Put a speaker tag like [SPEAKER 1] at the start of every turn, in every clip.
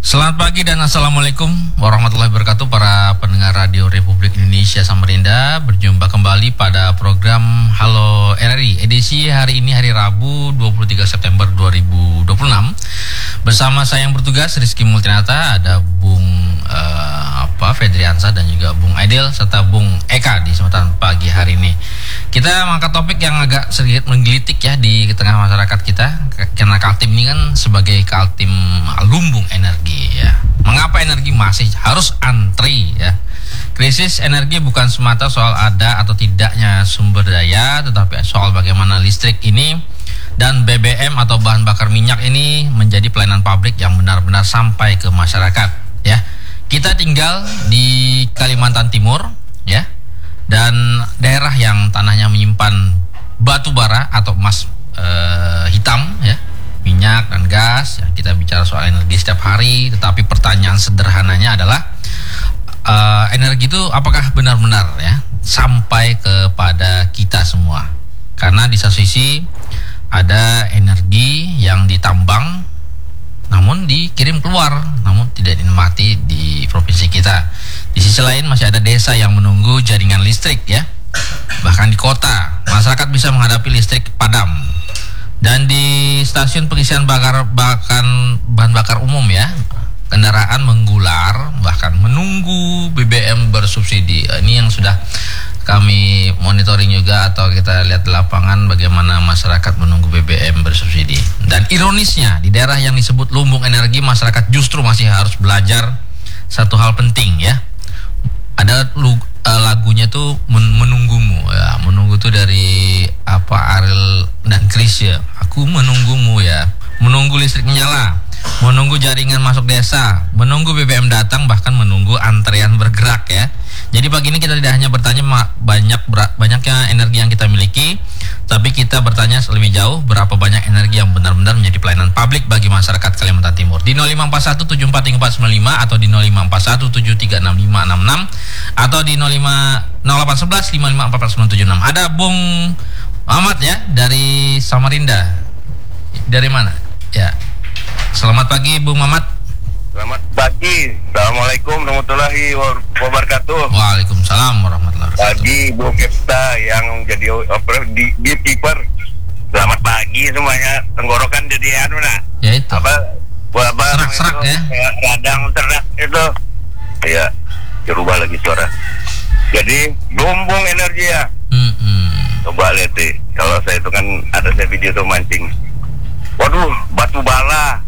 [SPEAKER 1] Selamat pagi dan Assalamualaikum warahmatullahi wabarakatuh para pendengar Radio Republik Indonesia Samarinda. Berjumpa kembali pada program Halo RRI edisi hari ini hari Rabu 23 September 2026. Bersama saya yang bertugas Rizky Multinata, ada Bung Fedriansa dan juga Bung Aidil serta Bung Eka di kesempatan pagi hari ini. Kita mengangkat topik yang agak sedikit menggelitik ya di tengah masyarakat kita, karena Kaltim ini kan sebagai Kaltim lumbung energi ya. Mengapa energi masih harus antri ya? Krisis energi bukan semata soal ada atau tidaknya sumber daya, tetapi soal bagaimana listrik ini dan BBM atau bahan bakar minyak ini menjadi pelayanan publik yang benar-benar sampai ke masyarakat ya. Kita tinggal di Kalimantan Timur ya, dan daerah yang tanahnya menyimpan batu bara atau emas hitam ya, minyak dan gas ya. Kita bicara soal energi setiap hari, tetapi pertanyaan sederhananya adalah energi itu apakah benar-benar ya sampai kepada kita semua? Karena di satu sisi ada energi yang ditambang namun dikirim keluar, namun tidak dinikmati di provinsi kita. Di sisi lain masih ada desa yang menunggu jaringan listrik ya. Bahkan di kota masyarakat bisa menghadapi listrik padam. Dan di stasiun pengisian bahan bakar umum ya, kendaraan menggular bahkan menunggu BBM bersubsidi. Ini yang sudah kami monitoring juga, atau kita lihat di lapangan bagaimana masyarakat menunggu BBM bersubsidi. Dan ironisnya di daerah yang disebut lumbung energi, masyarakat justru masih harus belajar satu hal penting ya. Ada lagunya tuh menunggumu ya. Menunggu tuh dari Ariel dan Chris ya. Aku menunggumu ya. Menunggu listrik menyala, menunggu jaringan masuk desa, menunggu BBM datang, bahkan menunggu antrean bergerak ya. Jadi pagi ini kita tidak hanya bertanya banyaknya energi yang kita miliki, tapi kita bertanya lebih jauh berapa banyak energi yang benar-benar menjadi pelayanan publik bagi masyarakat Kalimantan Timur. Di 0541743495 atau di 0541736566 atau di 0811554476. Ada Bung Ahmad ya dari Samarinda. Dari mana? Ya. Selamat pagi Bung Ahmad.
[SPEAKER 2] Selamat pagi. Assalamualaikum warahmatullahi wabarakatuh.
[SPEAKER 1] Waalaikumsalam warahmatullahi wabarakatuh.
[SPEAKER 2] Pagi Bu Kepta yang jadi di keeper. Selamat pagi semuanya. Tenggorokan jadi
[SPEAKER 1] ya itu.
[SPEAKER 2] Serak-serak ya. Radang ternak itu. Iya. Dirubah lagi suara. Jadi lumbung energi ya. Coba lihat deh. Kalau saya itu kan ada saya video tuh mancing. Waduh, batu bala.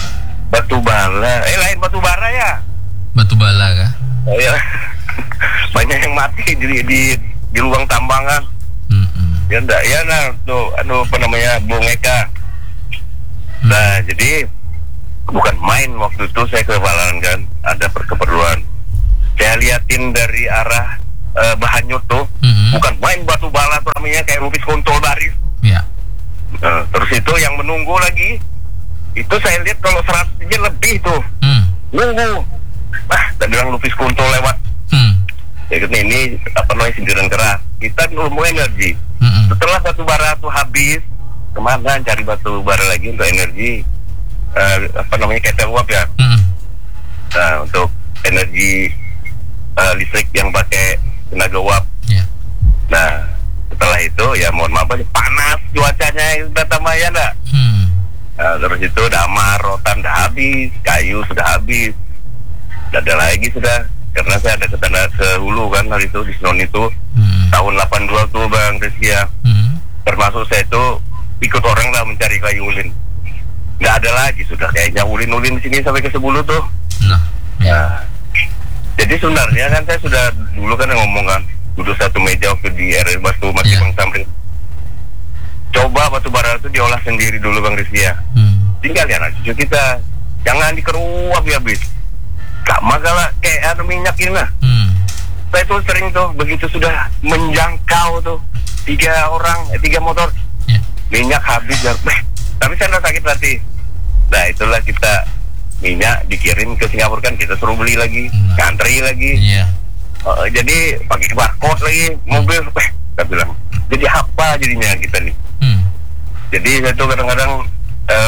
[SPEAKER 2] Lain batu bara ya.
[SPEAKER 1] Batu bala kah?
[SPEAKER 2] Oh ya. Banyak yang mati di lubang tambangan. Ya enggak, ya nah tuh apa namanya Bung Eka. Nah, jadi bukan main waktu itu saya ke Balan kan, ada keperluan. Saya liatin dari arah Bahanyut tuh, bukan main batu bala tuh namanya, kayak Rupis Kontol baris.
[SPEAKER 1] Iya.
[SPEAKER 2] Terus itu yang menunggu lagi. Itu saya lihat kalau 100 aja lebih tuh. Nunggu. Dan bilang Lupis Kunto lewat. Ya ini apa namanya sindiran keras. Kita lumbung energi. Setelah batu bara tuh habis, kemana cari batu bara lagi untuk energi ketel uap ya. Nah, untuk energi listrik yang pakai tenaga uap. Nah, setelah itu ya mohon maaf aja, panas cuacanya itu tambah ya enggak? Nah, terus itu damar, rotan udah habis, kayu sudah habis, tidak ada lagi sudah. Karena saya ada ketanda ke hulu kan hari itu di Senon itu tahun 82 tuh Bang Rizky ya. Termasuk saya itu ikut orang lah mencari kayu ulin, nggak ada lagi sudah, kayaknya ulin di sini sampai ke Sebulu tuh. Nah, jadi sebenarnya kan saya sudah dulu kan ngomong kan, duduk satu meja waktu di RRI Batu masih Bang Samrin. Coba batu bara itu diolah sendiri dulu Bang Rizky ya. Tinggal ya anak cucu kita, jangan dikeruap ya habis. Gak magalah kayak minyak ini lah. Saya tuh sering tuh begitu sudah menjangkau tuh 3 motor, minyak habis ya. Tapi saya nggak sakit hati. Nah itulah kita minyak dikirim ke Singapura kan, kita suruh beli lagi, ngantri lagi. Jadi pakai barcode lagi mobil. Saya bilang jadi apa jadinya kita nih. Jadi saya tuh kadang-kadang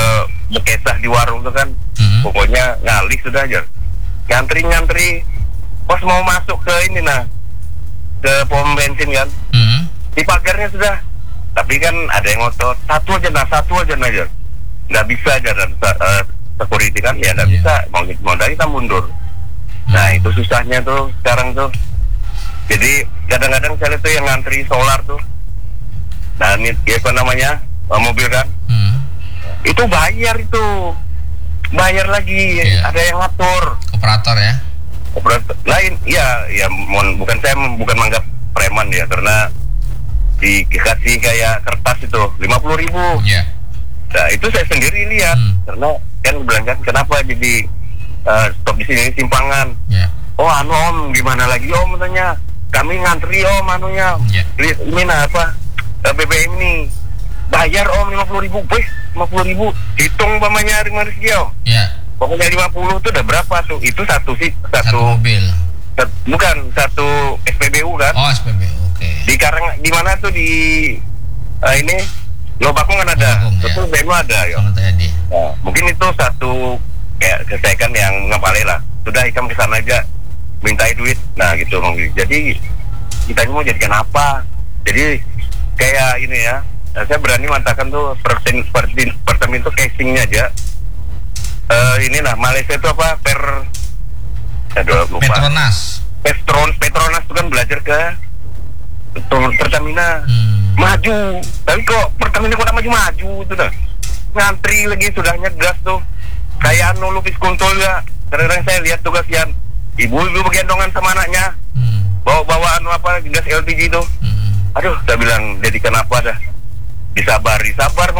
[SPEAKER 2] bekesah di warung tuh kan. Pokoknya ngalih sudah aja. Ngantri pas mau masuk ke ini ke pom bensin kan. Di pagarnya sudah. Tapi kan ada yang ngotot, satu aja nggak bisa aja dan security kan ya nggak bisa, mau dari kita mundur. Nah itu susahnya tuh sekarang tuh. Jadi kadang-kadang saya lihat tuh yang ngantri solar tuh, dan ya apa namanya mobil kan, itu bayar lagi, ada yang ngatur.
[SPEAKER 1] Operator ya?
[SPEAKER 2] Operator lain, ya bukan menganggap preman ya, karena dikasih kayak kertas itu 50.000. Nah itu saya sendiri lihat, karena kan bilang kan kenapa jadi stop di sini simpangan. Oh om gimana lagi om, katanya kami ngantri om anunya. Ini BBM ini bayar om 50.000, 50.000 hitung pamannya rezeki om. Pokoknya 50 itu udah berapa tuh? Itu satu
[SPEAKER 1] mobil.
[SPEAKER 2] Bukan satu SPBU kan?
[SPEAKER 1] Oh SPBU.
[SPEAKER 2] Di mana tuh di ini Lobakung kan ada, itu BMU ada ya. Nah, mungkin itu satu kayak kesekan yang ngapalin lah. Sudah ikam kesana aja, mintai duit. Nah gitu mungkin. Jadi kita mau jadikan apa? Jadi kayak ini ya. Saya berani mengatakan tuh Pertamina tuh casingnya aja. Ini Malaysia itu apa? Petronas itu kan belajar ke Pertamina maju, tapi kok Pertamina kok maju itu dah ngantri lagi, sudahnya gas tuh kayak Lupis Kuntul ya. Kadang-kadang saya lihat tuh kasihan ibu-ibu begendongan sama anaknya bawa gas LPG itu. Aduh, saya bilang jadikan apa dah, sabar